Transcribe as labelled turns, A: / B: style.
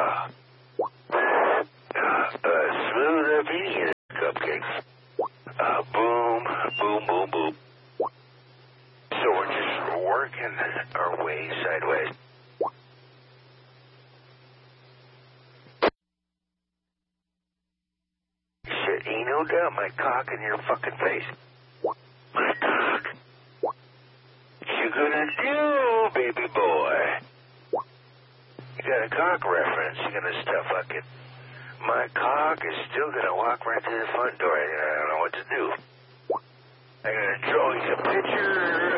A: Smooth up eating cupcakes. Boom, boom, boom, boom. So we're just working our way sideways. Shit, ain't no doubt my cock in your fucking face. My cock. What you gonna do, baby boy? You got a cock reference, you're gonna stuff fucking. My cock is still gonna walk right to the front door. I don't know what to do. I'm gonna draw you a picture